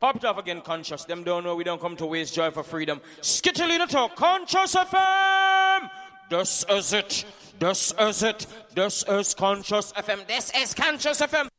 Pop it off again, Conscious. Them don't know we don't come to waste joy for freedom. Skittle talk, Conscious FM. This is it. This is it. This is Conscious FM. This is Conscious FM.